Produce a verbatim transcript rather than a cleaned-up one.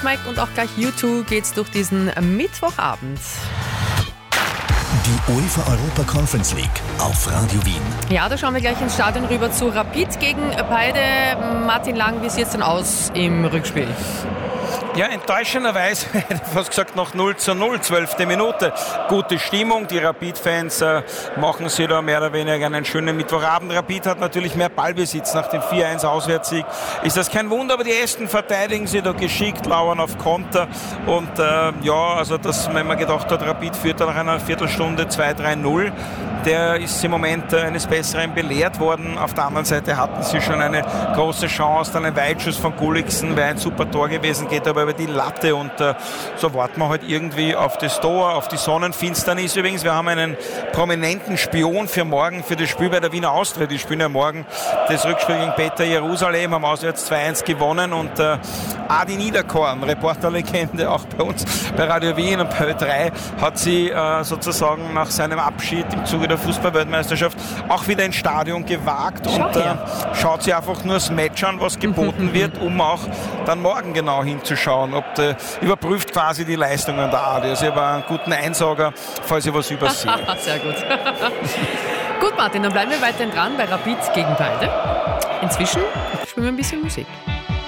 Mike und auch gleich U zwei geht's durch diesen Mittwochabend. Die UEFA Europa Conference League auf Radio Wien. Ja, da schauen wir gleich ins Stadion rüber zu Rapid gegen beide. Martin Lang, wie sieht es denn aus im Rückspiel? Ja, enttäuschenderweise, hätte ich fast gesagt, noch null zu null, zwölfte Minute. Gute Stimmung, die Rapid-Fans äh, machen sich da mehr oder weniger einen schönen Mittwochabend. Rapid hat natürlich mehr Ballbesitz nach dem vier eins Auswärtssieg. Ist das kein Wunder, aber die Esten verteidigen sie da geschickt, lauern auf Konter. Und äh, ja, also das, wenn man gedacht hat, Rapid führt nach einer Viertelstunde zwei drei null, der ist im Moment äh, eines Besseren belehrt worden. Auf der anderen Seite hatten sie schon eine große Chance, dann ein Weitschuss von Gulliksen, wäre ein super Tor gewesen, geht aber über die Latte und äh, so warten wir halt irgendwie auf das Tor, auf die Sonnenfinsternis. Übrigens, wir haben einen prominenten Spion für morgen, für das Spiel bei der Wiener Austria. Die spielen ja morgen das Rückspiel gegen Peter Jerusalem, haben auswärts zwei eins gewonnen und äh, Adi Niederkorn, Reporterlegende auch bei uns bei Radio Wien und bei Ö drei, hat sie äh, sozusagen nach seinem Abschied im Zuge der Fußball-Weltmeisterschaft auch wieder ins Stadion gewagt Schau und äh, her. schaut sich einfach nur das Match an, was geboten wird, um auch dann morgen genau hinzuschauen. Ob der, überprüft quasi die Leistungen der Adi. Also ich war einen guten Einsager, falls ich was übersehe. Sehr gut. Gut, Martin, dann bleiben wir weiterhin dran bei Rapid gegen beide. Inzwischen spielen wir ein bisschen Musik.